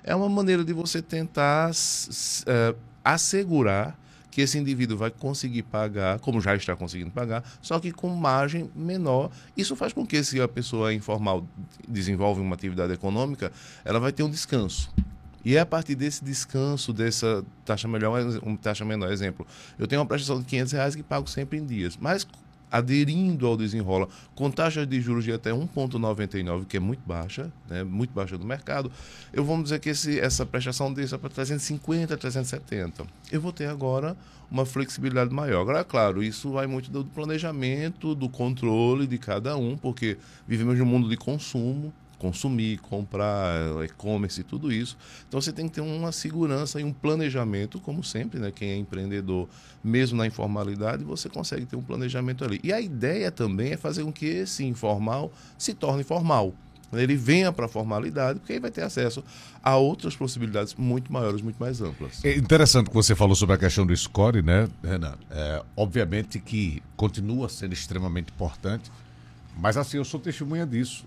É uma maneira de você tentar assegurar que esse indivíduo vai conseguir pagar, como já está conseguindo pagar, só que com margem menor. Isso faz com que, se a pessoa informal desenvolve uma atividade econômica, ela vai ter um descanso. E é a partir desse descanso, dessa taxa menor, exemplo, eu tenho uma prestação de R$ 500 que pago sempre em dias, mas aderindo ao desenrola, com taxas de juros de até 1,99, que é muito baixa, né, muito baixa do mercado, vamos dizer que essa prestação desça para 350, 370. Eu vou ter agora uma flexibilidade maior. Agora, claro, isso vai muito do planejamento, do controle de cada um, porque vivemos num mundo de consumo, consumir, comprar, e-commerce e tudo isso. Então você tem que ter uma segurança e um planejamento, como sempre, né? Quem é empreendedor, mesmo na informalidade, você consegue ter um planejamento ali. E a ideia também é fazer com que esse informal se torne formal. Ele venha para a formalidade, porque aí vai ter acesso a outras possibilidades muito maiores, muito mais amplas. É interessante que você falou sobre a questão do score, né, Renan? Obviamente que continua sendo extremamente importante, mas assim, eu sou testemunha disso.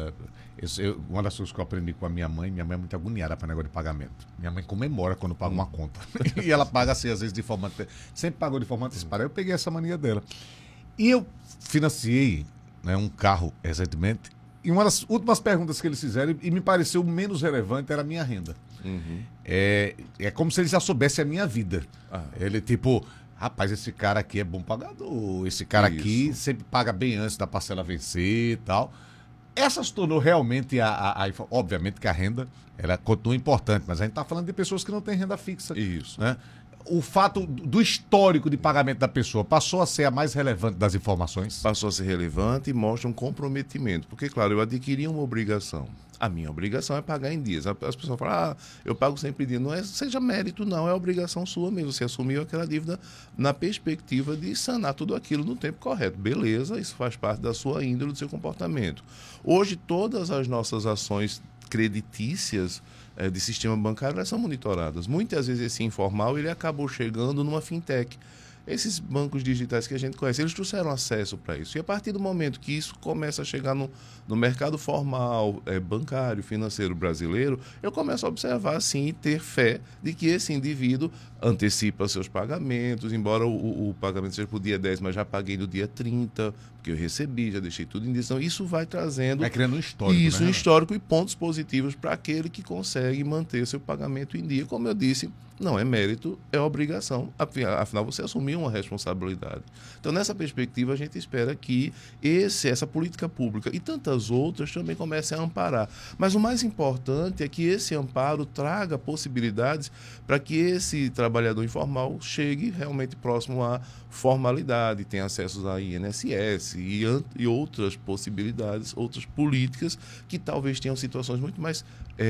Uma das coisas que eu aprendi com a minha mãe é muito agoniada para negócio de pagamento. Minha mãe comemora quando paga uma conta. E ela paga assim, às vezes, de forma... Sempre pagou de forma antecipada. Eu peguei essa mania dela. E eu financiei, né, um carro recentemente. E uma das últimas perguntas que eles fizeram, e me pareceu menos relevante, era a minha renda. Uhum. É como se eles já soubessem a minha vida. Ele, tipo... Rapaz, esse cara aqui é bom pagador. Esse cara aqui sempre paga bem antes da parcela vencer e tal. Essa se tornou realmente obviamente que a renda ela continua importante, mas a gente está falando de pessoas que não têm renda fixa. Isso. Né? O fato do histórico de pagamento da pessoa passou a ser a mais relevante das informações? Passou a ser relevante e mostra um comprometimento. Porque, claro, eu adquiri uma obrigação. A minha obrigação é pagar em dias. As pessoas falam, eu pago sempre em dia. Não seja mérito, não. É obrigação sua mesmo. Você assumiu aquela dívida na perspectiva de sanar tudo aquilo no tempo correto. Beleza, isso faz parte da sua índole, do seu comportamento. Hoje, todas as nossas ações creditícias de sistema bancário, elas são monitoradas. Muitas vezes esse informal ele acabou chegando numa fintech. Esses bancos digitais que a gente conhece, eles trouxeram acesso para isso. E a partir do momento que isso começa a chegar no mercado formal, bancário, financeiro brasileiro, eu começo a observar, sim, e ter fé de que esse indivíduo antecipa seus pagamentos, embora o pagamento seja para o dia 10, mas já paguei no dia 30, porque eu recebi, já deixei tudo em dia. Então, isso vai trazendo... Vai criando um histórico, isso, né? Um histórico e pontos positivos para aquele que consegue manter seu pagamento em dia. Como eu disse, não é mérito, é obrigação. Afinal, você assumiu uma responsabilidade. Então, nessa perspectiva, a gente espera que essa política pública e tantas outras também comecem a amparar. Mas o mais importante é que esse amparo traga possibilidades para que esse trabalhador informal chegue realmente próximo à formalidade, tenha acesso a INSS e outras possibilidades, outras políticas que talvez tenham situações muito mais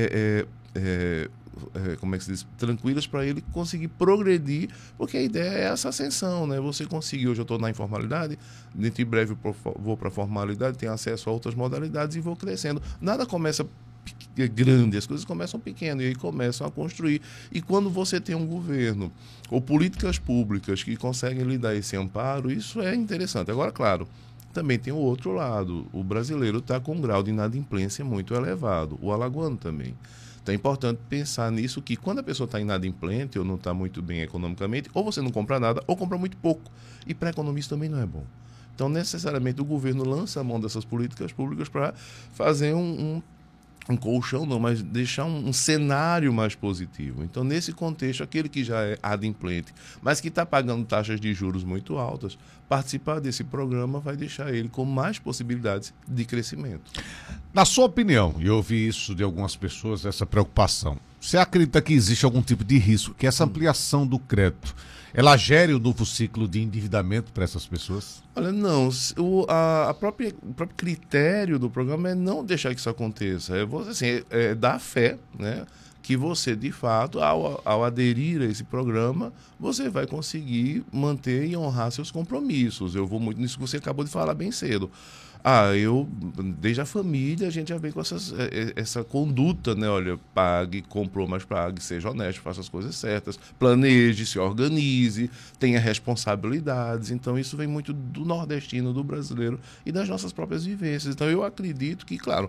como é que se diz, tranquilas para ele conseguir progredir, porque a ideia é essa ascensão, né? Você conseguiu, hoje eu estou na informalidade, dentro de breve vou para a formalidade, tenho acesso a outras modalidades e vou crescendo. Nada começa grande, as coisas começam pequenas e aí começam a construir. E quando você tem um governo ou políticas públicas que conseguem lhe dar esse amparo, isso é interessante. Agora, claro, também tem o outro lado. O brasileiro está com um grau de inadimplência muito elevado, o alagoano também. Então é importante pensar nisso, que quando a pessoa está inadimplente ou não está muito bem economicamente, ou você não compra nada ou compra muito pouco. E para economista também não é bom. Então, necessariamente, o governo lança a mão dessas políticas públicas para fazer um colchão, não, mas deixar um cenário mais positivo. Então, nesse contexto, aquele que já é adimplente, mas que está pagando taxas de juros muito altas, participar desse programa vai deixar ele com mais possibilidades de crescimento. Na sua opinião, e eu ouvi isso de algumas pessoas, essa preocupação, você acredita que existe algum tipo de risco, que essa ampliação do crédito, ela gere o novo ciclo de endividamento para essas pessoas? Olha, não. O próprio critério do programa é não deixar que isso aconteça. É dar fé, né, que você, de fato, ao aderir a esse programa, você vai conseguir manter e honrar seus compromissos. Eu vou muito nisso que você acabou de falar bem cedo. Desde a família, a gente já vem com essa conduta, né? Olha, pague, comprou, mas pague, seja honesto, faça as coisas certas, planeje, se organize, tenha responsabilidades. Então, isso vem muito do nordestino, do brasileiro e das nossas próprias vivências. Então, eu acredito que, claro,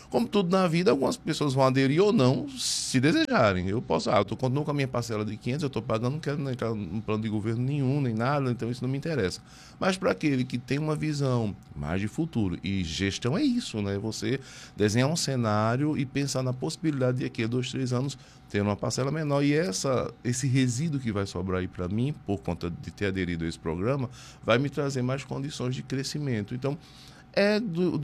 Como tudo na vida, algumas pessoas vão aderir ou não, se desejarem. Eu posso, continuo com a minha parcela de 500, eu estou pagando, não quero entrar no plano de governo nenhum, nem nada, então isso não me interessa. Mas para aquele que tem uma visão mais de futuro, e gestão é isso, né? Você desenhar um cenário e pensar na possibilidade de daqui a 2, 3 anos ter uma parcela menor, e esse resíduo que vai sobrar aí para mim, por conta de ter aderido a esse programa, vai me trazer mais condições de crescimento. Então, é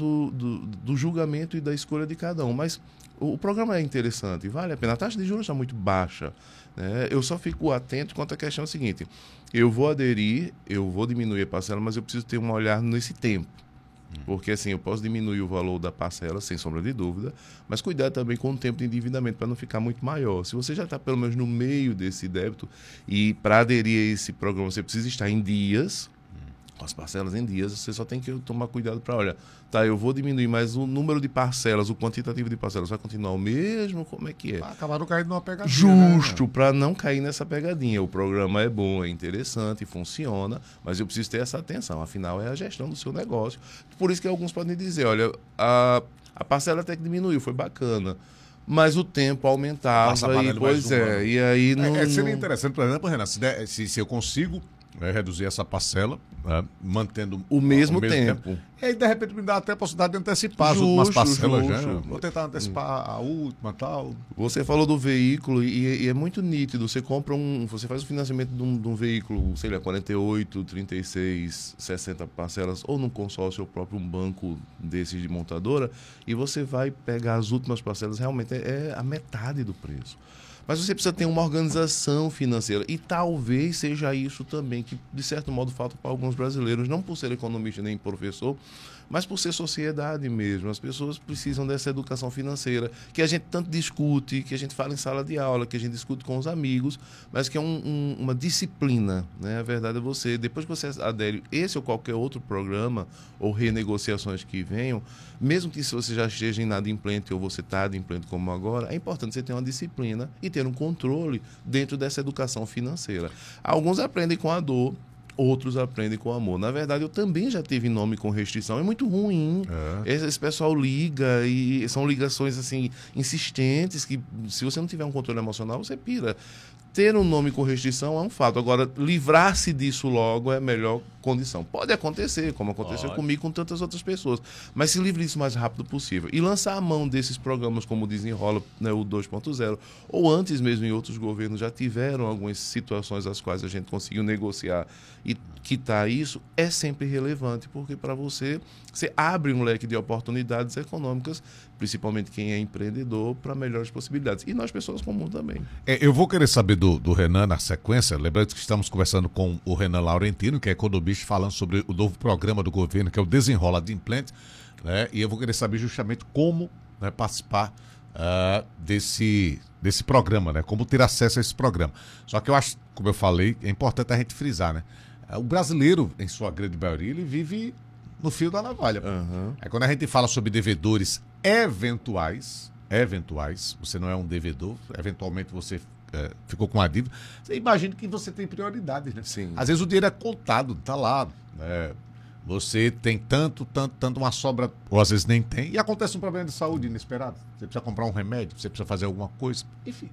do julgamento e da escolha de cada um. Mas o programa é interessante, vale a pena. A taxa de juros está muito baixa, né? Eu só fico atento quanto à questão seguinte: eu vou aderir, eu vou diminuir a parcela, mas eu preciso ter um olhar nesse tempo. Porque assim, eu posso diminuir o valor da parcela, sem sombra de dúvida, mas cuidar também com o tempo de endividamento para não ficar muito maior. Se você já está pelo menos no meio desse débito, e para aderir a esse programa você precisa estar em dias, com as parcelas em dias, você só tem que tomar cuidado para, olha, tá, eu vou diminuir, mas o número de parcelas, o quantitativo de parcelas vai continuar o mesmo? Como é que é? Acabaram caindo numa pegadinha. Justo, para não cair nessa pegadinha. O programa é bom, é interessante, funciona, mas eu preciso ter essa atenção. Afinal, é a gestão do seu negócio. Por isso que alguns podem dizer, olha, a parcela até que diminuiu, foi bacana, mas o tempo aumentava, e pois é, e aí não... Seria interessante, por exemplo, Renan, se eu consigo reduzir essa parcela, mantendo o mesmo tempo. E aí, de repente, me dá até a possibilidade de antecipar as últimas parcelas. Já. Vou tentar antecipar a última e tal. Você falou do veículo e é muito nítido. Você faz o financiamento de um veículo, sei lá, 48, 36, 60 parcelas, ou num consórcio ou próprio um banco desses de montadora, e você vai pegar as últimas parcelas, realmente é a metade do preço. Mas você precisa ter uma organização financeira. E talvez seja isso também que, de certo modo, falta para alguns brasileiros, não por ser economista nem professor, mas por ser sociedade mesmo. As pessoas precisam dessa educação financeira, que a gente tanto discute, que a gente fala em sala de aula, que a gente discute com os amigos, mas que é uma disciplina, né? A verdade é depois que você adere esse ou qualquer outro programa, ou renegociações que venham, mesmo que se você já esteja inadimplente ou você está adimplente como agora, é importante você ter uma disciplina e ter um controle dentro dessa educação financeira. Alguns aprendem com a dor, outros aprendem com amor. Na verdade, eu também já tive nome com restrição. É muito ruim. Esse pessoal liga e são ligações assim insistentes que, se você não tiver um controle emocional, você pira. Ter um nome com restrição é um fato. Agora, livrar-se disso logo é a melhor condição. Pode acontecer, como aconteceu comigo e com tantas outras pessoas. Mas se livre disso o mais rápido possível. E lançar a mão desses programas como o Desenrola, né, o 2.0, ou antes mesmo em outros governos já tiveram algumas situações as quais a gente conseguiu negociar e quitar isso, é sempre relevante, porque para você abre um leque de oportunidades econômicas, principalmente quem é empreendedor, para melhores possibilidades. E nós, pessoas comuns também. Eu vou querer saber do Renan na sequência, lembrando que estamos conversando com o Renan Laurentino, que é economista, falando sobre o novo programa do governo, que é o Desenrola Adimplente, né? E eu vou querer saber justamente como, né, participar desse programa, né? Como ter acesso a esse programa. Só que eu acho, como eu falei, é importante a gente frisar, né? O brasileiro, em sua grande maioria, ele vive no fio da navalha. Aí quando a gente fala sobre devedores eventuais, você não é um devedor, eventualmente você ficou com uma dívida, você imagina que você tem prioridades, né? Sim. Às vezes o dinheiro é contado, tá lá, né? Você tem tanto, uma sobra, ou às vezes nem tem, e acontece um problema de saúde inesperado. Você precisa comprar um remédio, você precisa fazer alguma coisa, enfim.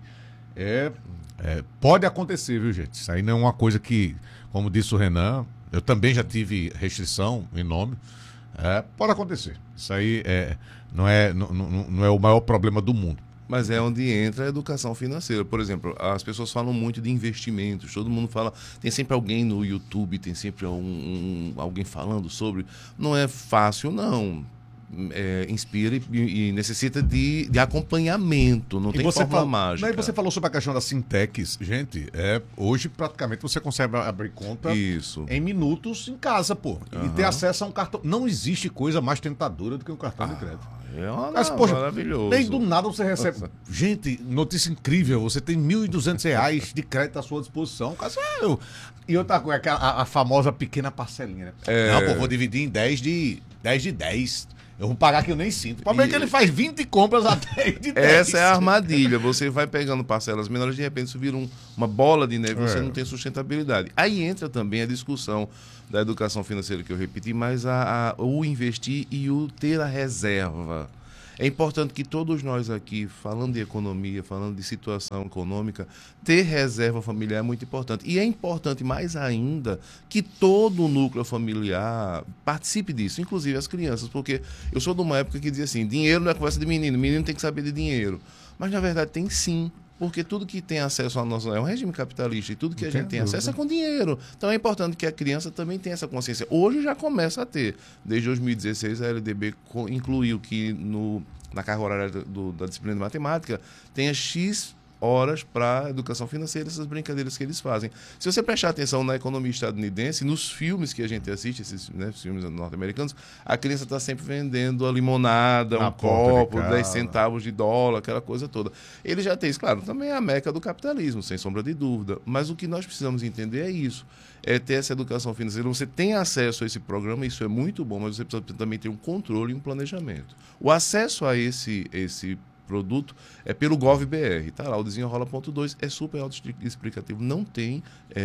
Pode acontecer, viu, gente? Isso aí não é uma coisa que, como disse o Renan, eu também já tive restrição em nome. Pode acontecer. Isso aí não é o maior problema do mundo. Mas é onde entra a educação financeira. Por exemplo, as pessoas falam muito de investimentos, todo mundo fala, tem sempre alguém no YouTube, tem sempre alguém falando sobre. Não é fácil, não. Inspira e necessita de acompanhamento, não tem forma mágica. Aí você falou sobre a questão das fintechs. Gente, hoje praticamente você consegue abrir conta em minutos em casa, pô. E ter acesso a um cartão. Não existe coisa mais tentadora do que um cartão de crédito. Mas, poxa, maravilhoso. Nem do nada você recebe. Gente, notícia incrível, você tem R$1.200 de crédito à sua disposição. E outra coisa, a famosa pequena parcelinha, né? Não, pô, vou dividir em 10 de 10. Eu vou pagar que eu nem sinto. O problema é que ele faz 20 compras até de 10. Essa é a armadilha. Você vai pegando parcelas menores, de repente isso vira uma bola de neve, você não tem sustentabilidade. Aí entra também a discussão da educação financeira que eu repeti, mas o investir e o ter a reserva. É importante que todos nós aqui, falando de economia, falando de situação econômica, ter reserva familiar é muito importante. E é importante mais ainda que todo o núcleo familiar participe disso, inclusive as crianças, porque eu sou de uma época que dizia assim, dinheiro não é conversa de menino, menino tem que saber de dinheiro. Mas na verdade tem sim. Porque tudo que tem acesso ao nosso... É um regime capitalista e tudo que a gente tem acesso é com dinheiro. Então é importante que a criança também tenha essa consciência. Hoje já começa a ter. Desde 2016 a LDB incluiu que na carga horária da disciplina de matemática tenha X horas para educação financeira, essas brincadeiras que eles fazem. Se você prestar atenção na economia estadunidense, nos filmes que a gente assiste, esses filmes norte-americanos, a criança está sempre vendendo a limonada, um copo, 10 centavos de dólar, aquela coisa toda. Ele já tem isso, claro, também é a meca do capitalismo, sem sombra de dúvida. Mas o que nós precisamos entender é isso, é ter essa educação financeira. Você tem acesso a esse programa, isso é muito bom, mas você precisa também ter um controle e um planejamento. O acesso a esse produto é pelo GovBR, tá lá, o Desenrola.2 é super autoexplicativo, não tem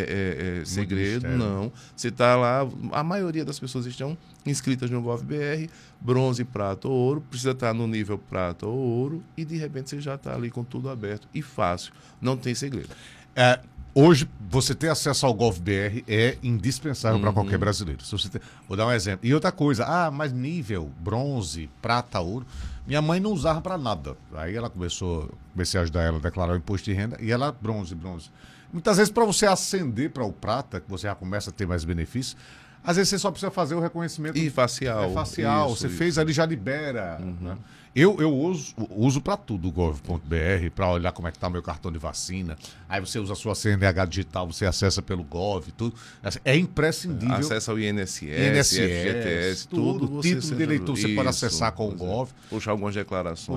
segredo, não. Você tá lá, a maioria das pessoas estão inscritas no GovBR, bronze, prata ou ouro, precisa estar no nível prata ou ouro e de repente você já está ali com tudo aberto e fácil, não tem segredo. Hoje, você ter acesso ao GovBR é indispensável para qualquer brasileiro. Se você vou dar um exemplo. E outra coisa, mas nível, bronze, prata, ouro, minha mãe não usava para nada. Aí ela comecei a ajudar ela a declarar o imposto de renda e ela, bronze. Muitas vezes, para você ascender para o prata, que você já começa a ter mais benefícios, às vezes você só precisa fazer o reconhecimento. E facial. Facial. Você fez ali, já libera. Né? Eu uso para tudo o gov.br, para olhar como é que está o meu cartão de vacina. Aí você usa a sua CNH digital, você acessa pelo Gov, tudo. É imprescindível. Acessa o INSS, FGTS, tudo. Título de eleitor você pode acessar com o Gov. Puxar algumas declarações.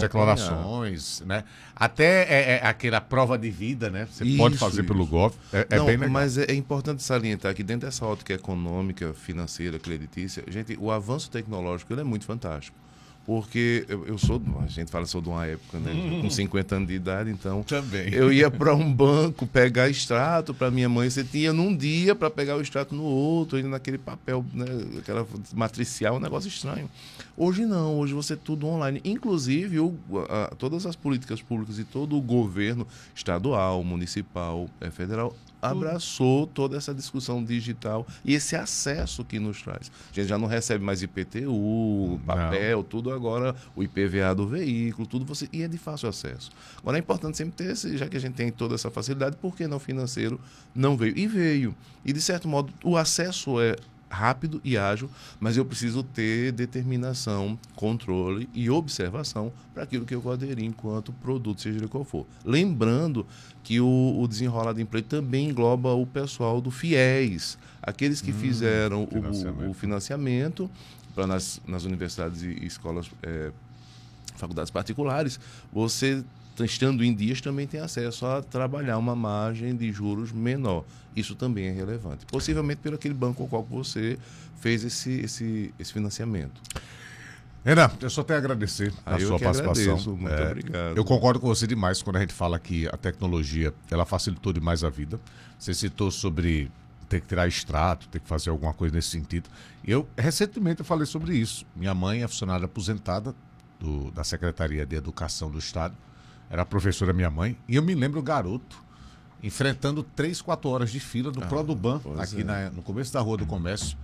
Né? Até aquela prova de vida, né? Você pode fazer pelo Gov. É bem legal. Mas é importante salientar que dentro dessa ótica econômica, financeira, creditícia, gente, o avanço tecnológico ele é muito fantástico. Porque a gente fala, sou de uma época, né, com 50 anos de idade, então também. Eu ia para um banco pegar extrato para minha mãe, você tinha num dia para pegar o extrato no outro, ainda naquele papel, né, aquela matricial, um negócio estranho. Hoje não, hoje você tudo online, inclusive todas as políticas públicas e todo o governo estadual, municipal, federal, abraçou toda essa discussão digital e esse acesso que nos traz. A gente já não recebe mais IPTU, papel, tudo agora, o IPVA do veículo, tudo e é de fácil acesso. Agora é importante sempre ter já que a gente tem toda essa facilidade, por que não financeiro não veio? E veio. E de certo modo o acesso é rápido e ágil, mas eu preciso ter determinação, controle e observação para aquilo que eu vou aderir enquanto produto, seja ele qual for. Lembrando que o Desenrola de Emprego também engloba o pessoal do FIES, aqueles que fizeram o financiamento para nas universidades e escolas, faculdades particulares, você estando em dias também tem acesso a trabalhar uma margem de juros menor. Isso também é relevante. Possivelmente pelo aquele banco ao qual você fez esse financiamento. Renan, eu só tenho a agradecer a sua participação. Agradeço, muito obrigado. Eu concordo com você demais quando a gente fala que a tecnologia ela facilitou demais a vida. Você citou sobre ter que tirar extrato, ter que fazer alguma coisa nesse sentido. Recentemente eu falei sobre isso. Minha mãe é funcionária aposentada da Secretaria de Educação do Estado. Era professora minha mãe. E eu me lembro o garoto enfrentando 3-4 horas de fila no Produban, aqui no começo da Rua do Comércio,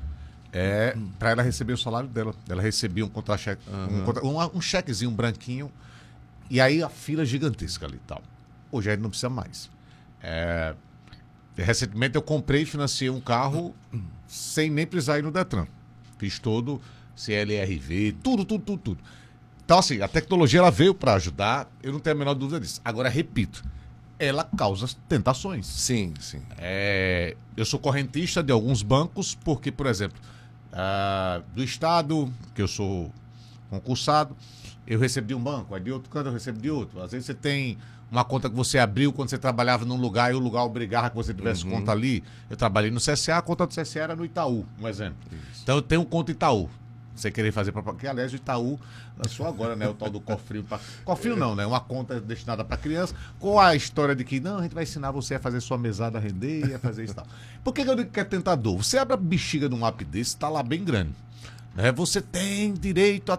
para ela receber o salário dela. Ela recebia um contra-cheque, um chequezinho branquinho, e aí a fila gigantesca ali e tal. Hoje a gente não precisa mais. Recentemente eu comprei e financiei um carro sem nem precisar ir no Detran. Fiz todo CLRV, tudo. Então, assim, a tecnologia ela veio para ajudar, eu não tenho a menor dúvida disso. Agora, repito, ela causa tentações. Sim. Eu sou correntista de alguns bancos, porque, por exemplo, do Estado, que eu sou concursado, eu recebo de um banco, aí de outro canto eu recebo de outro. Às vezes você tem uma conta que você abriu quando você trabalhava num lugar e o lugar obrigava que você tivesse conta ali. Eu trabalhei no CSA, a conta do CSA era no Itaú, um exemplo. Isso. Então eu tenho conta Itaú. Você querer fazer propaganda, que aliás o Itaú lançou agora, né? O tal do cofrinho. Cofrinho não, né? Uma conta destinada para criança, com a história de que não, a gente vai ensinar você a fazer sua mesada render, a fazer isso e tal. Por que eu digo que é tentador? Você abre a bexiga de um app desse, está lá bem grande. Né? Você tem direito a.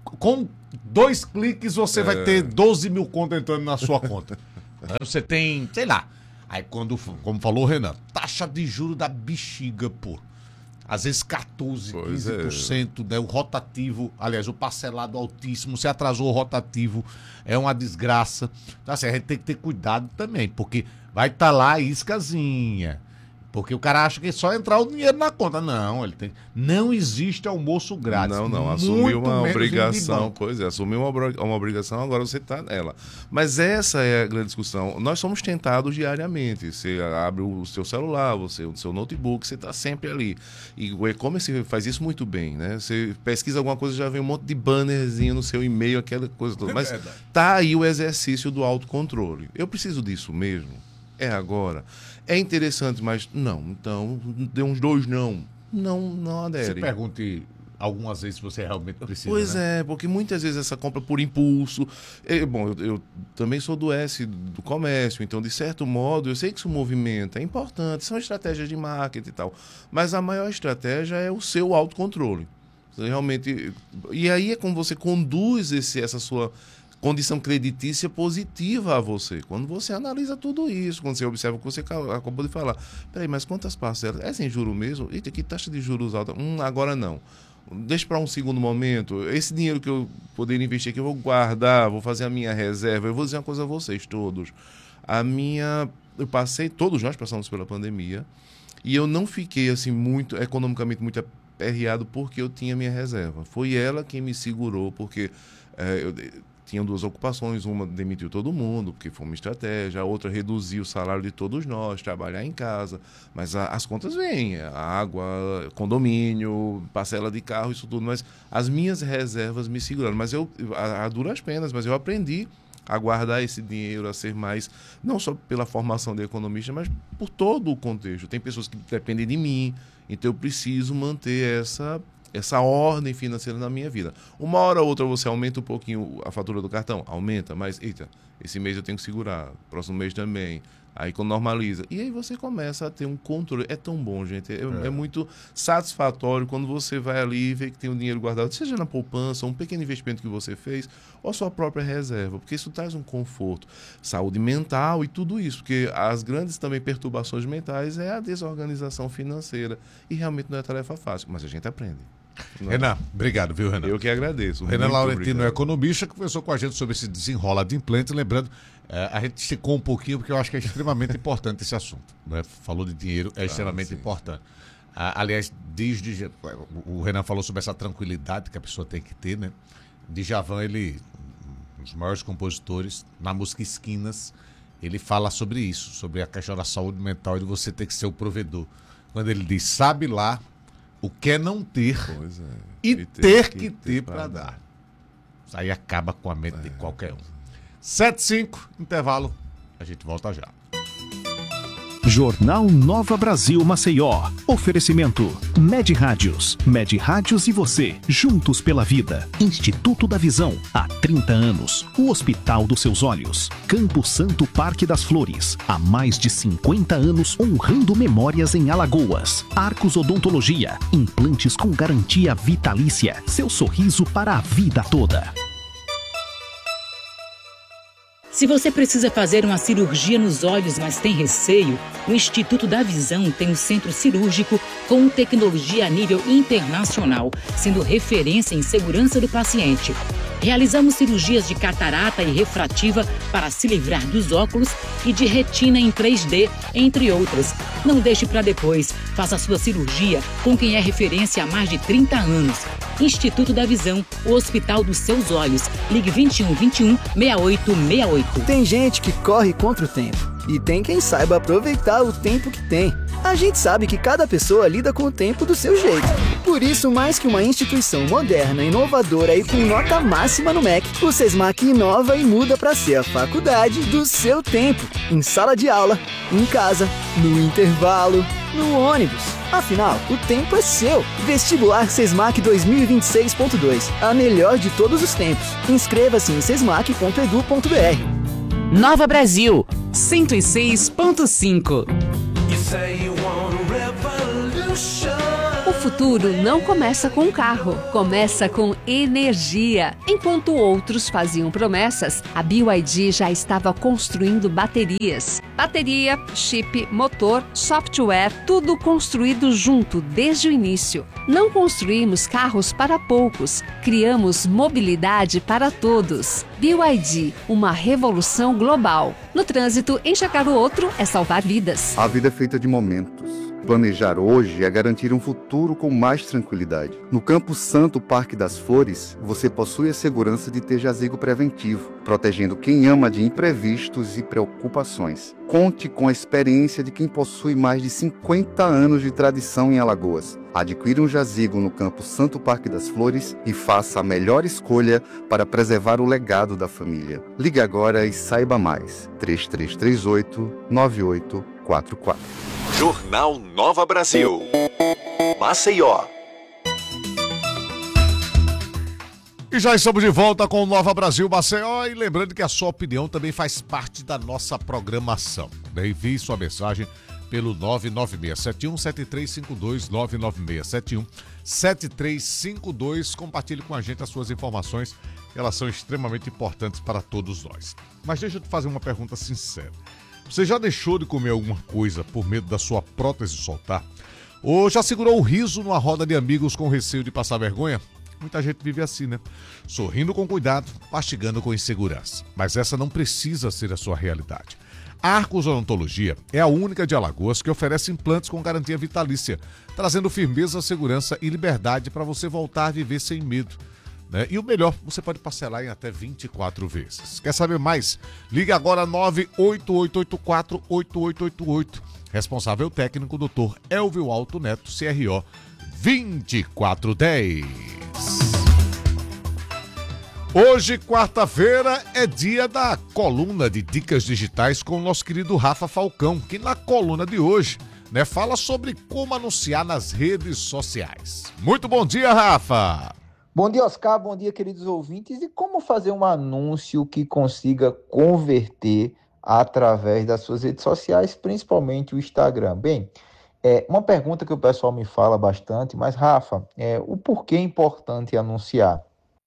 com 2 cliques você vai ter 12 mil conto entrando na sua conta. Aí você tem, sei lá. Aí quando, como falou o Renan, taxa de juros da bexiga, pô. Às vezes 14%, 15%, né? O rotativo, aliás, o parcelado altíssimo, se atrasou o rotativo, é uma desgraça. Então, assim, a gente tem que ter cuidado também, porque vai estar lá a iscazinha. Porque o cara acha que é só entrar o dinheiro na conta. Não, não existe almoço grátis. Não, assumiu uma obrigação. Pois é, assumiu uma obrigação, agora você está nela. Mas essa é a grande discussão. Nós somos tentados diariamente. Você abre o seu celular, o seu notebook, você está sempre ali. E o e-commerce faz isso muito bem, né? Você pesquisa alguma coisa, já vem um monte de bannerzinho no seu e-mail, aquela coisa toda. Mas tá aí o exercício do autocontrole. Eu preciso disso mesmo? É agora? É interessante, mas não. Então, deu uns 2 não. Não adere. Você pergunte algumas vezes se você realmente precisa. Pois né? é, porque muitas vezes essa compra por impulso. Eu também sou do S do comércio, então, de certo modo, eu sei que isso movimenta, é importante, são estratégias de marketing e tal. Mas a maior estratégia é o seu autocontrole. Você realmente. E aí é como você conduz essa sua condição creditícia positiva a você. Quando você analisa tudo isso, quando você observa o que você acabou de falar. Peraí, mas quantas parcelas? É sem juro mesmo? Eita, que taxa de juros alta? Agora não. Deixa para um segundo momento. Esse dinheiro que eu poderia investir aqui, eu vou guardar, vou fazer a minha reserva. Eu vou dizer uma coisa a vocês todos. Todos nós passamos pela pandemia, e eu não fiquei assim economicamente muito aperreado porque eu tinha minha reserva. Foi ela quem me segurou, porque eu tinha 2 ocupações, uma demitiu todo mundo, porque foi uma estratégia, a outra reduziu o salário de todos nós, trabalhar em casa, mas as contas vêm, água, condomínio, parcela de carro, isso tudo, mas as minhas reservas me seguraram, mas a duras penas, mas eu aprendi a guardar esse dinheiro, a ser mais, não só pela formação de economista, mas por todo o contexto. Tem pessoas que dependem de mim, então eu preciso manter essa ordem financeira na minha vida. Uma hora ou outra você aumenta um pouquinho a fatura do cartão, aumenta, mas eita, esse mês eu tenho que segurar, próximo mês também. Aí quando normaliza. E aí você começa a ter um controle. É tão bom, gente. É muito satisfatório quando você vai ali e vê que tem um dinheiro guardado, seja na poupança, um pequeno investimento que você fez, ou a sua própria reserva. Porque isso traz um conforto, saúde mental e tudo isso. Porque as grandes também perturbações mentais é a desorganização financeira. E realmente não é tarefa fácil, mas a gente aprende. Renan, obrigado, viu, Renan? Eu que agradeço. Renan Laurentino é economista, que conversou com a gente sobre esse desenrola de implante. Lembrando, a gente esticou um pouquinho, porque eu acho que é extremamente importante esse assunto. Né? Falou de dinheiro, é extremamente importante. Aliás, o Renan falou sobre essa tranquilidade que a pessoa tem que ter, né? Djavan, um dos maiores compositores, na música Esquinas, ele fala sobre isso, sobre a questão da saúde mental e de você ter que ser o provedor. Quando ele diz, sabe lá o que é não ter e ter que ter para dar. Isso aí acaba com a mente de qualquer um. 7h05, intervalo. A gente volta já. Jornal Nova Brasil Maceió. Oferecimento Med Rádios. Med Rádios e você, juntos pela vida. Instituto da Visão, há 30 anos. O Hospital dos Seus Olhos. Campo Santo Parque das Flores, há mais de 50 anos honrando memórias em Alagoas. Arcos Odontologia, implantes com garantia vitalícia. Seu sorriso para a vida toda. Se você precisa fazer uma cirurgia nos olhos, mas tem receio, o Instituto da Visão tem um centro cirúrgico com tecnologia a nível internacional, sendo referência em segurança do paciente. Realizamos cirurgias de catarata e refrativa para se livrar dos óculos e de retina em 3D, entre outras. Não deixe para depois. Faça a sua cirurgia com quem é referência há mais de 30 anos. Instituto da Visão, o Hospital dos Seus Olhos. Ligue 21 21 6868. Tem gente que corre contra o tempo e tem quem saiba aproveitar o tempo que tem. A gente sabe que cada pessoa lida com o tempo do seu jeito. Por isso, mais que uma instituição moderna, inovadora e com nota máxima no MEC, o SESMAC inova e muda para ser a faculdade do seu tempo. Em sala de aula, em casa, no intervalo, no ônibus. Afinal, o tempo é seu. Vestibular SESMAC 2026.2. A melhor de todos os tempos. Inscreva-se em sesmac.edu.br. Nova Brasil 106.5. futuro não começa com um carro, começa com energia. Enquanto outros faziam promessas, a BYD já estava construindo baterias. Bateria, chip, motor, software, tudo construído junto desde o início. Não construímos carros para poucos, criamos mobilidade para todos. BYD, uma revolução global. No trânsito, enxergar o outro é salvar vidas. A vida é feita de momentos. Planejar hoje é garantir um futuro com mais tranquilidade. No Campo Santo Parque das Flores, você possui a segurança de ter jazigo preventivo, protegendo quem ama de imprevistos e preocupações. Conte com a experiência de quem possui mais de 50 anos de tradição em Alagoas. Adquira um jazigo no Campo Santo Parque das Flores e faça a melhor escolha para preservar o legado da família. Ligue agora e saiba mais. 3338-9844. Jornal Nova Brasil. Maceió. E já estamos de volta com o Nova Brasil Maceió, e lembrando que a sua opinião também faz parte da nossa programação. Envie sua mensagem pelo 99671-7352, 99671-7352. Compartilhe com a gente as suas informações, elas são extremamente importantes para todos nós. Mas deixa eu te fazer uma pergunta sincera. Você já deixou de comer alguma coisa por medo da sua prótese soltar? Ou já segurou o riso numa roda de amigos com receio de passar vergonha? Muita gente vive assim, né? Sorrindo com cuidado, mastigando com insegurança. Mas essa não precisa ser a sua realidade. A Arcos Odontologia é a única de Alagoas que oferece implantes com garantia vitalícia, trazendo firmeza, segurança e liberdade para você voltar a viver sem medo. E o melhor, você pode parcelar em até 24 vezes. Quer saber mais? Ligue agora 98884-8888. Responsável técnico, Dr. Elvio Alto Neto, CRO 2410. Hoje, quarta-feira, é dia da coluna de dicas digitais com o nosso querido Rafa Falcão, que na coluna de hoje, fala sobre como anunciar nas redes sociais. Muito bom dia, Rafa! Bom dia, Oscar. Bom dia, queridos ouvintes. E como fazer um anúncio que consiga converter através das suas redes sociais, principalmente o Instagram? Bem, uma pergunta que o pessoal me fala bastante, mas, Rafa, o porquê é importante anunciar?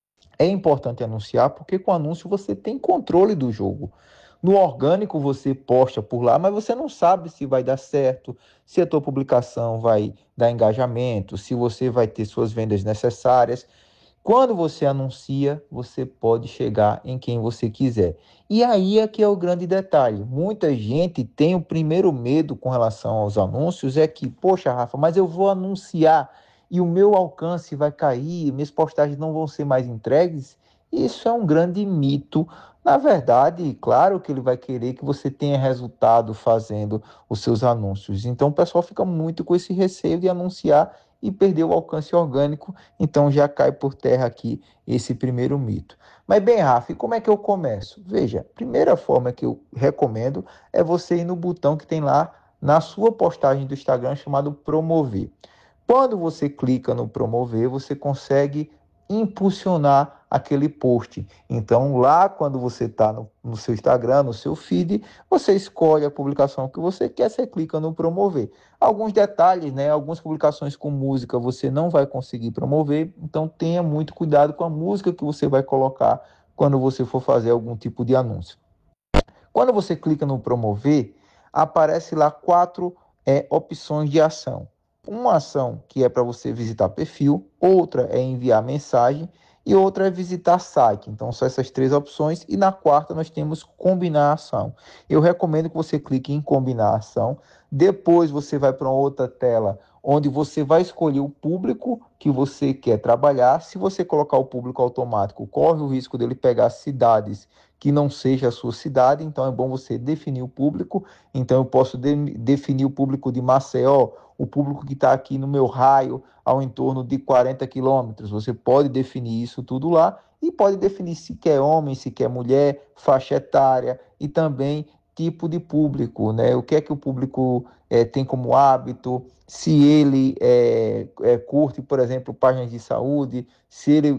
É importante anunciar porque com anúncio você tem controle do jogo. No orgânico você posta por lá, mas você não sabe se vai dar certo, se a tua publicação vai dar engajamento, se você vai ter suas vendas necessárias. Quando você anuncia, você pode chegar em quem você quiser. E aí é que é o grande detalhe. Muita gente tem o primeiro medo com relação aos anúncios, é que, poxa, Rafa, mas eu vou anunciar e o meu alcance vai cair, minhas postagens não vão ser mais entregues. Isso é um grande mito. Na verdade, claro que ele vai querer que você tenha resultado fazendo os seus anúncios. Então o pessoal fica muito com esse receio de anunciar e perder o alcance orgânico, então já cai por terra aqui esse primeiro mito. Mas bem, Rafa, e como é que eu começo? Veja, a primeira forma que eu recomendo é você ir no botão que tem lá na sua postagem do Instagram chamado promover. Quando você clica no promover, você consegue impulsionar aquele post. Então lá quando você está no seu Instagram, no seu feed, você escolhe a publicação que você quer, você clica no promover. Alguns detalhes, algumas publicações com música você não vai conseguir promover, então tenha muito cuidado com a música que você vai colocar quando você for fazer algum tipo de anúncio. Quando você clica no promover, aparece lá 4 opções de ação. Uma ação que é para você visitar perfil, outra é enviar mensagem e outra é visitar site. Então, são essas 3 opções. E na quarta, nós temos combinar ação. Eu recomendo que você clique em combinar ação. Depois, você vai para uma outra tela, onde você vai escolher o público que você quer trabalhar. Se você colocar o público automático, corre o risco dele pegar cidades que não seja a sua cidade. Então, é bom você definir o público. Então, eu posso definir o público de Maceió, o público que está aqui no meu raio, ao entorno de 40 quilômetros. Você pode definir isso tudo lá e pode definir se quer homem, se quer mulher, faixa etária e também tipo de público, O que é que o público tem como hábito, se ele curte, por exemplo, páginas de saúde, se ele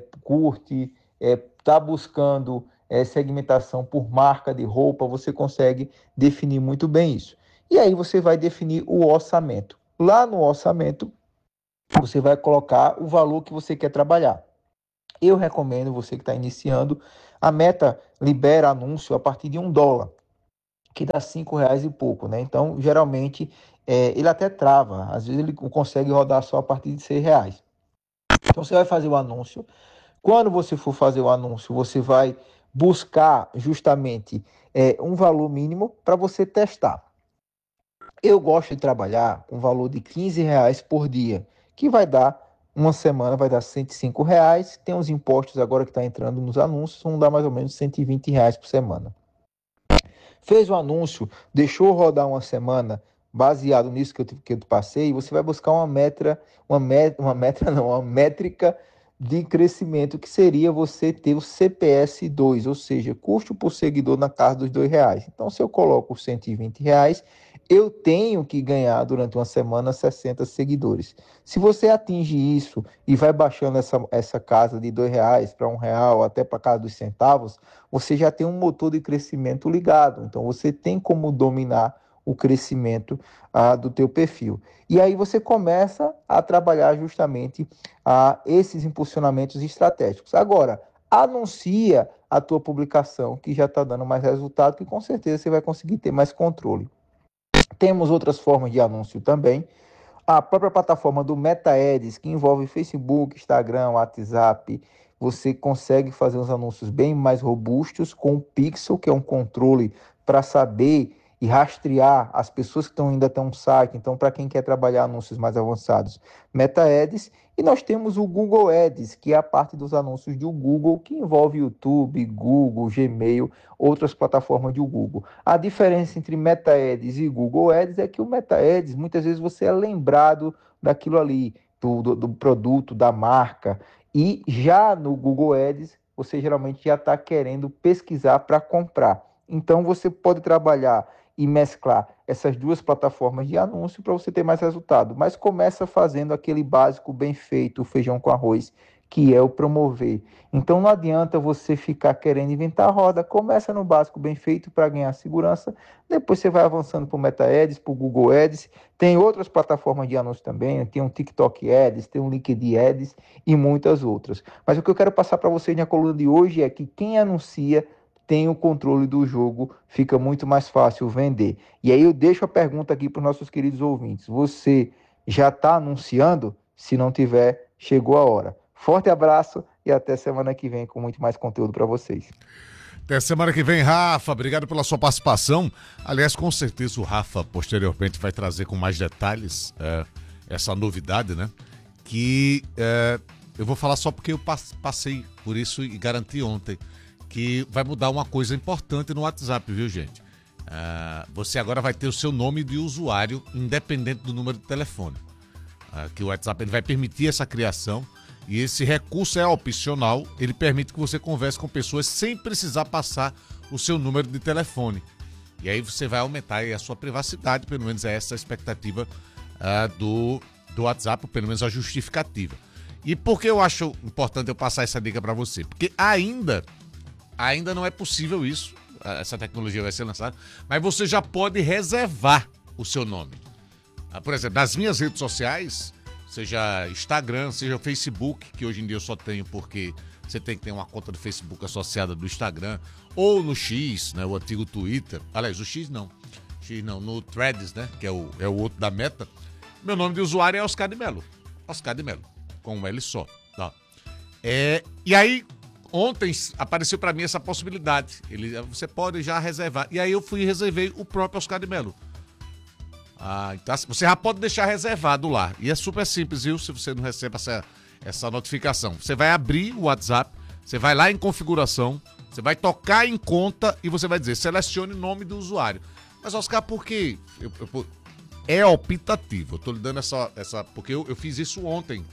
curte, está buscando segmentação por marca de roupa, você consegue definir muito bem isso. E aí você vai definir o orçamento. Lá no orçamento, você vai colocar o valor que você quer trabalhar. Eu recomendo você que está iniciando, a Meta libera anúncio a partir de $1, que dá R$5 e pouco, né? Então, geralmente, ele até trava, às vezes ele consegue rodar só a partir de R$6. Então, você vai fazer o anúncio. Quando você for fazer o anúncio, você vai buscar justamente um valor mínimo para você testar. Eu gosto de trabalhar com um valor de R$15 por dia, que vai dar, uma semana vai dar R$105. Tem os impostos agora que está entrando nos anúncios, vão dar mais ou menos R$120 por semana. Fez o anúncio, deixou rodar uma semana, baseado nisso que eu passei, você vai buscar uma métrica de crescimento, que seria você ter o CPS 2, ou seja, custo por seguidor na casa dos R$2. Então, se eu coloco R$120, eu tenho que ganhar durante uma semana 60 seguidores. Se você atinge isso e vai baixando essa casa de R$2 para R$1, até para a casa dos centavos, você já tem um motor de crescimento ligado. Então, você tem como dominar o crescimento do teu perfil. E aí você começa a trabalhar justamente esses impulsionamentos estratégicos. Agora, anuncia a tua publicação, que já está dando mais resultado, que com certeza você vai conseguir ter mais controle. Temos outras formas de anúncio também. A própria plataforma do Meta Ads, que envolve Facebook, Instagram, WhatsApp, você consegue fazer uns anúncios bem mais robustos com o Pixel, que é um controle para saber e rastrear as pessoas que ainda estão no site. Então, para quem quer trabalhar anúncios mais avançados, Meta Ads. E nós temos o Google Ads, que é a parte dos anúncios do Google, que envolve YouTube, Google, Gmail, outras plataformas do Google. A diferença entre Meta Ads e Google Ads é que o Meta Ads, muitas vezes você é lembrado daquilo ali, do produto, da marca. E já no Google Ads, você geralmente já está querendo pesquisar para comprar. Então, você pode trabalhar e mesclar essas duas plataformas de anúncio para você ter mais resultado. Mas começa fazendo aquele básico bem feito, o feijão com arroz, que é o promover. Então não adianta você ficar querendo inventar a roda. Começa no básico bem feito para ganhar segurança. Depois você vai avançando para o Meta Ads, para o Google Ads. Tem outras plataformas de anúncio também. Tem um TikTok Ads, tem um LinkedIn Ads e muitas outras. Mas o que eu quero passar para vocês na coluna de hoje é que quem anuncia tem o controle do jogo, fica muito mais fácil vender. E aí eu deixo a pergunta aqui para os nossos queridos ouvintes. Você já está anunciando? Se não tiver, chegou a hora. Forte abraço e até semana que vem com muito mais conteúdo para vocês. Até semana que vem, Rafa. Obrigado pela sua participação. Aliás, com certeza o Rafa posteriormente vai trazer com mais detalhes essa novidade, né? Que eu vou falar só porque eu passei por isso e garanti ontem, que vai mudar uma coisa importante no WhatsApp, viu, gente? Você agora vai ter o seu nome de usuário, independente do número de telefone. Que o WhatsApp ele vai permitir essa criação, e esse recurso é opcional, ele permite que você converse com pessoas sem precisar passar o seu número de telefone. E aí você vai aumentar aí a sua privacidade, pelo menos é essa a expectativa do WhatsApp, pelo menos a justificativa. E por que eu acho importante eu passar essa dica para você? Porque ainda não é possível isso, essa tecnologia vai ser lançada, mas você já pode reservar o seu nome. Por exemplo, nas minhas redes sociais, seja Instagram, seja Facebook, que hoje em dia eu só tenho porque você tem que ter uma conta do Facebook associada do Instagram, ou no X, né, o antigo Twitter, aliás, o X não, no Threads, né, que é o outro da Meta, meu nome de usuário é Oscar de Mello, com um L só, tá? E aí, ontem apareceu para mim essa possibilidade. Você pode já reservar. E aí eu fui e reservei o próprio Oscar de Mello. Então você já pode deixar reservado lá. E é super simples, viu? Se você não recebe essa notificação. Você vai abrir o WhatsApp, você vai lá em configuração, você vai tocar em conta e você vai dizer, selecione o nome do usuário. Mas, Oscar, por quê? É optativo. Eu tô lhe dando essa porque eu fiz isso ontem.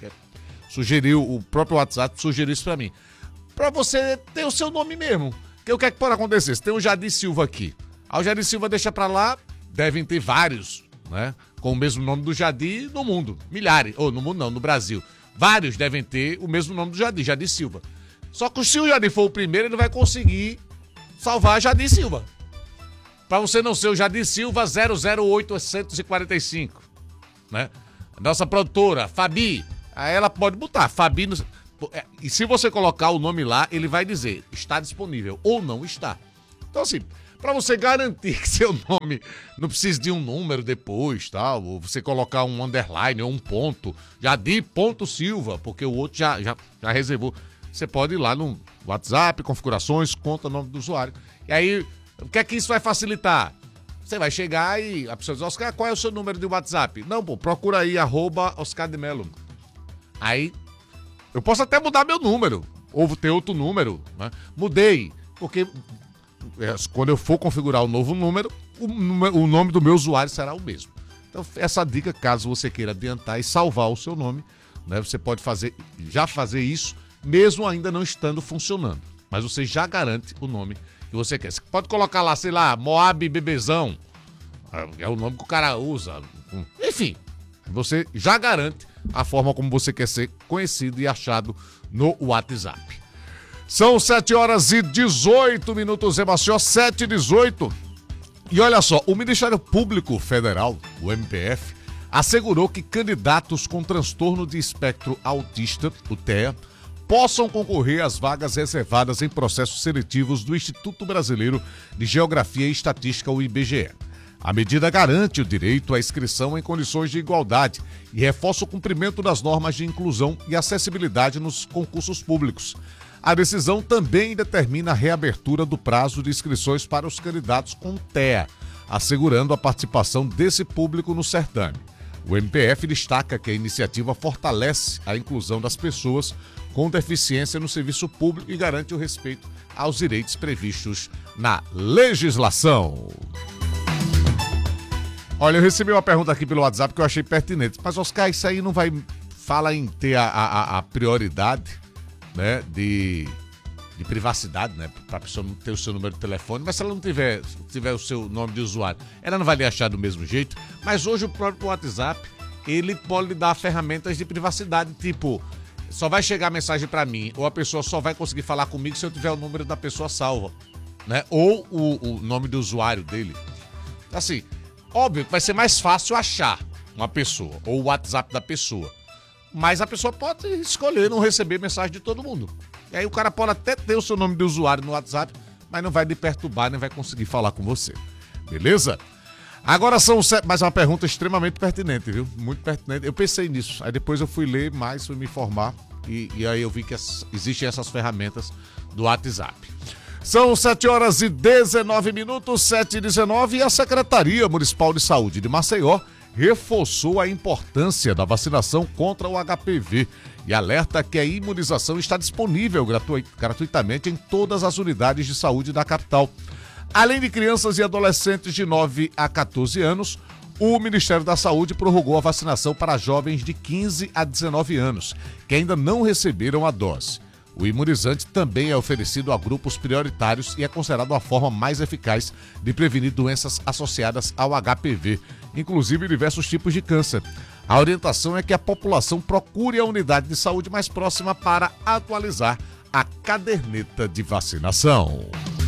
O próprio WhatsApp sugeriu isso para mim. Pra você ter o seu nome mesmo. Que o que é que pode acontecer? Você tem o Jadir Silva aqui. O Jadir Silva deixa pra lá, devem ter vários, né? Com o mesmo nome do Jadir no mundo. Milhares. Ou no mundo não, no Brasil. Vários devem ter o mesmo nome do Jadir Silva. Só que se o Jadir for o primeiro, ele vai conseguir salvar Jadir Silva. Pra você não ser o Jadir Silva 008845, né? Nossa produtora, Fabi. Aí ela pode botar Fabi. E se você colocar o nome lá, ele vai dizer está disponível ou não está. Então assim, para você garantir que seu nome não precise de um número depois, tal, ou você colocar um underline ou um ponto, já de ponto Silva, porque o outro já reservou. Você pode ir lá no WhatsApp, configurações, conta o nome do usuário. E aí, o que é que isso vai facilitar? Você vai chegar e a pessoa diz, Oscar, qual é o seu número de WhatsApp? Não, pô, procura aí, @Oscar de Mello. Aí, eu posso até mudar meu número, ou ter outro número, né? Mudei, porque quando eu for configurar o novo número, o nome do meu usuário será o mesmo. Então, essa dica, caso você queira adiantar e salvar o seu nome, né, você pode fazer isso, mesmo ainda não estando funcionando. Mas você já garante o nome que você quer. Você pode colocar lá, sei lá, Moab Bebezão. É o nome que o cara usa. Enfim, você já garante a forma como você quer ser conhecido e achado no WhatsApp. São 7h18, Maceió, 7h18. E olha só, o Ministério Público Federal, o MPF, assegurou que candidatos com transtorno de espectro autista, o TEA, possam concorrer às vagas reservadas em processos seletivos do Instituto Brasileiro de Geografia e Estatística, o IBGE. A medida garante o direito à inscrição em condições de igualdade e reforça o cumprimento das normas de inclusão e acessibilidade nos concursos públicos. A decisão também determina a reabertura do prazo de inscrições para os candidatos com TEA, assegurando a participação desse público no certame. O MPF destaca que a iniciativa fortalece a inclusão das pessoas com deficiência no serviço público e garante o respeito aos direitos previstos na legislação. Olha, eu recebi uma pergunta aqui pelo WhatsApp que eu achei pertinente. Mas, Oscar, isso aí não vai... Fala em ter a prioridade, né, de privacidade, né, para a pessoa não ter o seu número de telefone, mas se ela não tiver o seu nome de usuário, ela não vai lhe achar do mesmo jeito. Mas hoje o próprio WhatsApp, ele pode lhe dar ferramentas de privacidade, tipo, só vai chegar a mensagem para mim, ou a pessoa só vai conseguir falar comigo se eu tiver o número da pessoa salva, né, ou o nome do usuário dele. Assim, óbvio que vai ser mais fácil achar uma pessoa, ou o WhatsApp da pessoa. Mas a pessoa pode escolher não receber mensagem de todo mundo. E aí o cara pode até ter o seu nome de usuário no WhatsApp, mas não vai lhe perturbar, nem vai conseguir falar com você. Beleza? Agora são... Mas é uma pergunta extremamente pertinente, viu? Muito pertinente. Eu pensei nisso. Aí depois eu fui ler mais, fui me informar. E aí eu vi que existem essas ferramentas do WhatsApp. São 7h19, 7h19, e a Secretaria Municipal de Saúde de Maceió reforçou a importância da vacinação contra o HPV e alerta que a imunização está disponível gratuitamente em todas as unidades de saúde da capital. Além de crianças e adolescentes de 9 a 14 anos, o Ministério da Saúde prorrogou a vacinação para jovens de 15 a 19 anos, que ainda não receberam a dose. O imunizante também é oferecido a grupos prioritários e é considerado a forma mais eficaz de prevenir doenças associadas ao HPV, inclusive diversos tipos de câncer. A orientação é que a população procure a unidade de saúde mais próxima para atualizar a caderneta de vacinação.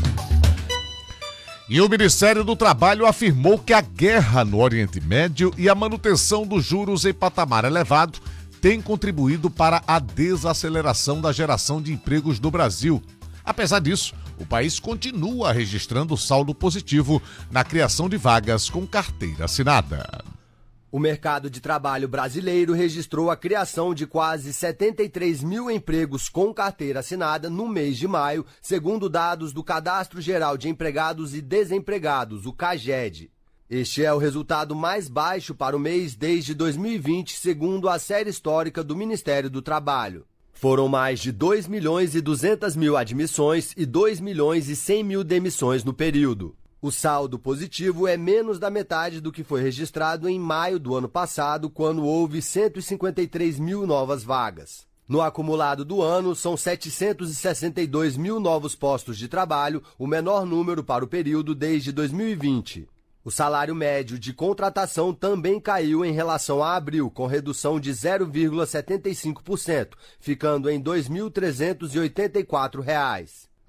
E o Ministério do Trabalho afirmou que a guerra no Oriente Médio e a manutenção dos juros em patamar elevado tem contribuído para a desaceleração da geração de empregos no Brasil. Apesar disso, o país continua registrando saldo positivo na criação de vagas com carteira assinada. O mercado de trabalho brasileiro registrou a criação de quase 73 mil empregos com carteira assinada no mês de maio, segundo dados do Cadastro Geral de Empregados e Desempregados, o CAGED. Este é o resultado mais baixo para o mês desde 2020, segundo a série histórica do Ministério do Trabalho. Foram mais de 2 milhões e 200 mil admissões e 2 milhões e 100 mil demissões no período. O saldo positivo é menos da metade do que foi registrado em maio do ano passado, quando houve 153 mil novas vagas. No acumulado do ano, são 762 mil novos postos de trabalho, o menor número para o período desde 2020. O salário médio de contratação também caiu em relação a abril, com redução de 0,75%, ficando em R$ 2.384.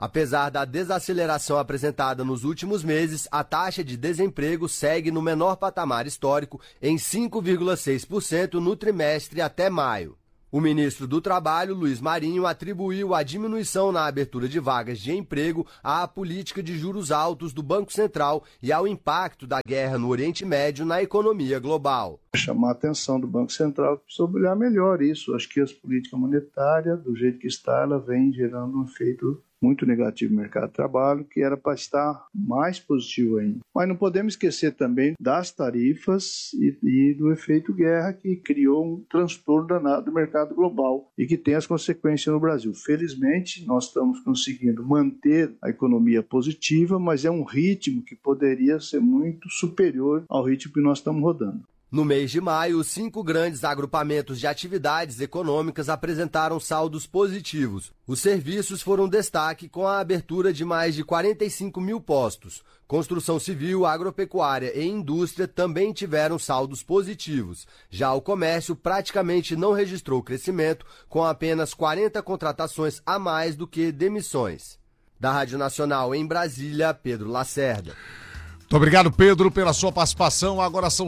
Apesar da desaceleração apresentada nos últimos meses, a taxa de desemprego segue no menor patamar histórico, em 5,6% no trimestre até maio. O ministro do Trabalho, Luiz Marinho, atribuiu a diminuição na abertura de vagas de emprego à política de juros altos do Banco Central e ao impacto da guerra no Oriente Médio na economia global. Chamar a atenção do Banco Central que precisa olhar melhor isso. Acho que as políticas monetárias, do jeito que está, ela vem gerando um efeito muito negativo no mercado de trabalho, que era para estar mais positivo ainda. Mas não podemos esquecer também das tarifas e do efeito guerra, que criou um transtorno danado do mercado global e que tem as consequências no Brasil. Felizmente, nós estamos conseguindo manter a economia positiva, mas é um ritmo que poderia ser muito superior ao ritmo que nós estamos rodando. No mês de maio, os 5 grandes agrupamentos de atividades econômicas apresentaram saldos positivos. Os serviços foram destaque com a abertura de mais de 45 mil postos. Construção civil, agropecuária e indústria também tiveram saldos positivos. Já o comércio praticamente não registrou crescimento, com apenas 40 contratações a mais do que demissões. Da Rádio Nacional em Brasília, Pedro Lacerda. Muito obrigado, Pedro, pela sua participação. Agora são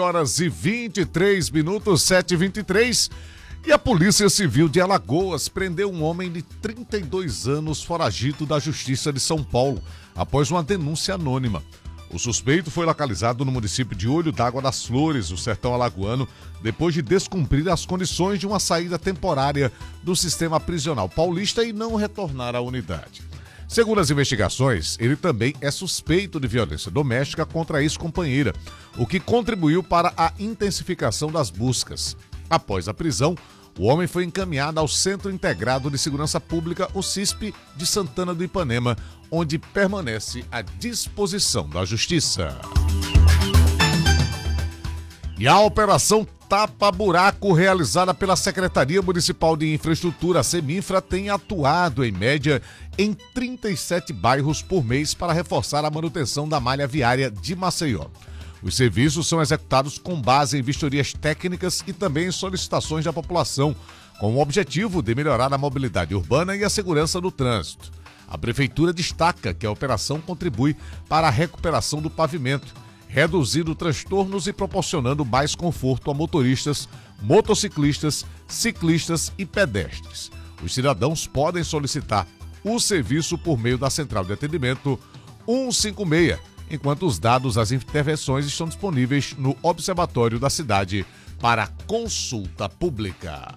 7h23, 7h23. E a Polícia Civil de Alagoas prendeu um homem de 32 anos foragido da Justiça de São Paulo, após uma denúncia anônima. O suspeito foi localizado no município de Olho d'Água das Flores, no sertão alagoano, depois de descumprir as condições de uma saída temporária do sistema prisional paulista e não retornar à unidade. Segundo as investigações, ele também é suspeito de violência doméstica contra a ex-companheira, o que contribuiu para a intensificação das buscas. Após a prisão, o homem foi encaminhado ao Centro Integrado de Segurança Pública, o CISP, de Santana do Ipanema, onde permanece à disposição da Justiça. E a Operação Tapa-Buraco, realizada pela Secretaria Municipal de Infraestrutura, a Seminfra, tem atuado, em média, em 37 bairros por mês para reforçar a manutenção da malha viária de Maceió. Os serviços são executados com base em vistorias técnicas e também em solicitações da população, com o objetivo de melhorar a mobilidade urbana e a segurança do trânsito. A Prefeitura destaca que a operação contribui para a recuperação do pavimento, reduzindo transtornos e proporcionando mais conforto a motoristas, motociclistas, ciclistas e pedestres. Os cidadãos podem solicitar o serviço por meio da Central de Atendimento 156, enquanto os dados das intervenções estão disponíveis no Observatório da Cidade para consulta pública.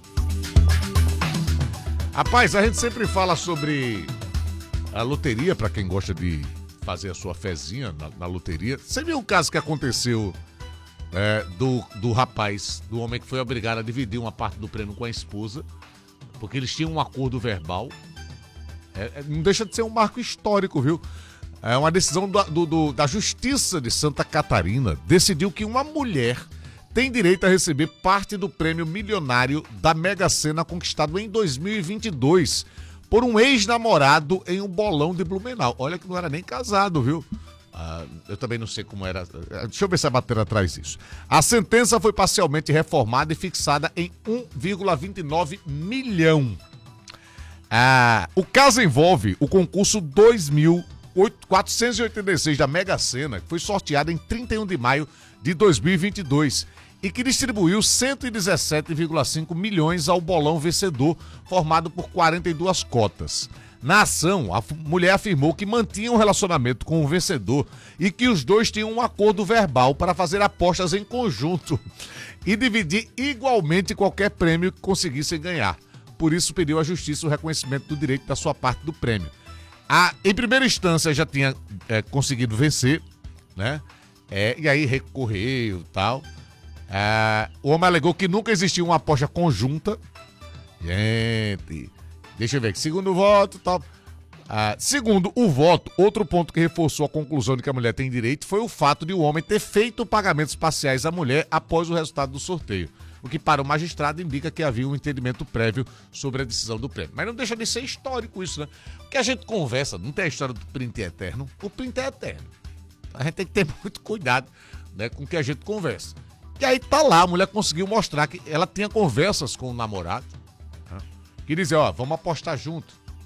Rapaz, a gente sempre fala sobre a loteria, para quem gosta de fazer a sua fezinha na loteria. Você viu o caso que aconteceu do rapaz, do homem que foi obrigado a dividir uma parte do prêmio com a esposa, porque eles tinham um acordo verbal. Não deixa de ser um marco histórico, viu? É uma decisão da Justiça de Santa Catarina, decidiu que uma mulher tem direito a receber parte do prêmio milionário da Mega Sena conquistado em 2022 por um ex-namorado em um bolão de Blumenau. Olha que não era nem casado, viu? Eu também não sei como era. Deixa eu ver se a matéria traz isso. A sentença foi parcialmente reformada e fixada em 1,29 milhão. O caso envolve o concurso 2.486 da Mega Sena, que foi sorteado em 31 de maio de 2022 e que distribuiu 117,5 milhões ao bolão vencedor, formado por 42 cotas. Na ação, a mulher afirmou que mantinha um relacionamento com o vencedor e que os dois tinham um acordo verbal para fazer apostas em conjunto e dividir igualmente qualquer prêmio que conseguissem ganhar. Por isso, pediu à Justiça o reconhecimento do direito da sua parte do prêmio. Em primeira instância, já tinha conseguido vencer, né? E aí recorreu e tal. O homem alegou que nunca existiu uma aposta conjunta. Gente, deixa eu ver aqui. Segundo o voto, tal. Segundo o voto, outro ponto que reforçou a conclusão de que a mulher tem direito foi o fato de o homem ter feito pagamentos parciais à mulher após o resultado do sorteio. O que para o magistrado indica que havia um entendimento prévio sobre a decisão do prêmio. Mas não deixa de ser histórico isso, né? Porque a gente conversa, não tem a história do print eterno. O print é eterno. A gente tem que ter muito cuidado, né, com o que a gente conversa. E aí tá lá, a mulher conseguiu mostrar que ela tinha conversas com o namorado, né, que dizia, vamos apostar junto.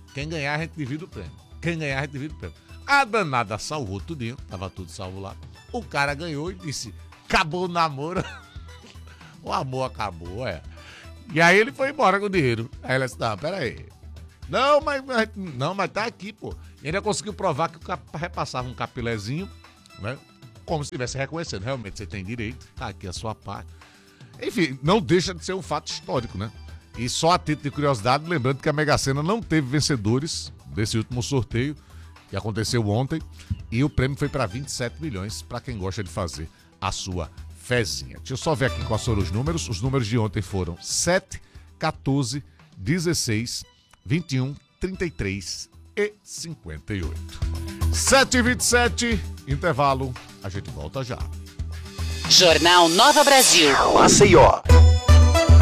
Quem ganhar, a gente divide o prêmio. A danada salvou tudinho, tava tudo salvo lá. O cara ganhou e disse, acabou o namoro. O amor acabou, E aí ele foi embora com o dinheiro. Aí ela disse, não, peraí. Não, mas tá aqui, pô. E ainda conseguiu provar que o cara repassava um capilézinho, né? Como se estivesse reconhecendo. Realmente você tem direito, tá aqui a sua parte. Enfim, não deixa de ser um fato histórico, né? E só a título de curiosidade, lembrando que a Mega Sena não teve vencedores desse último sorteio, que aconteceu ontem, e o prêmio foi para 27 milhões, para quem gosta de fazer a sua fezinha. Deixa eu só ver aqui quais foram os números. Os números de ontem foram 7, 14, 16, 21, 33 e 58. 7h27, intervalo, a gente volta já. Jornal Nova Brasil. Maceió.